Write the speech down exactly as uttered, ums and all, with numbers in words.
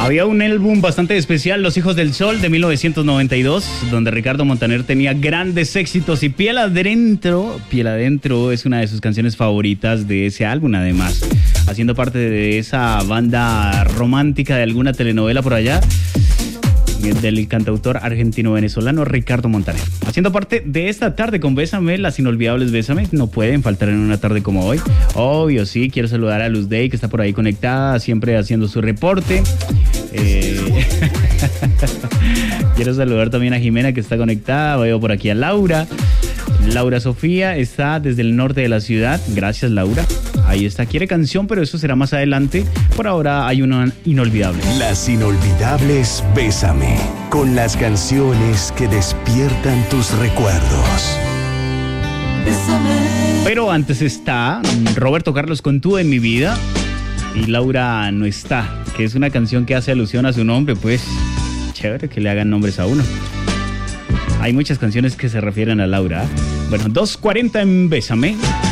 Había un álbum bastante especial, Los Hijos del Sol, de mil novecientos noventa y dos, donde Ricardo Montaner tenía grandes éxitos y Piel Adentro, Piel Adentro es una de sus canciones favoritas de ese álbum, además, haciendo parte de esa banda romántica de alguna telenovela por allá, del cantautor argentino-venezolano Ricardo Montaner. Haciendo parte de esta tarde con Bésame, las inolvidables Bésame, no pueden faltar en una tarde como hoy. Obvio, sí, quiero saludar a Luz Day, que está por ahí conectada, siempre haciendo su reporte. Eh... quiero saludar también a Jimena, que está conectada. Veo por aquí a Laura. Laura Sofía está desde el norte de la ciudad. Gracias, Laura. Ahí está, quiere canción, pero eso será más adelante. Por ahora hay una inolvidable. Las inolvidables Bésame, con las canciones que despiertan tus recuerdos. Bésame. Pero antes está Roberto Carlos con Tú en mi vida y Laura no está, que es una canción que hace alusión a su nombre, pues chévere que le hagan nombres a uno. Hay muchas canciones que se refieren a Laura. Bueno, dos cuarenta en Bésame.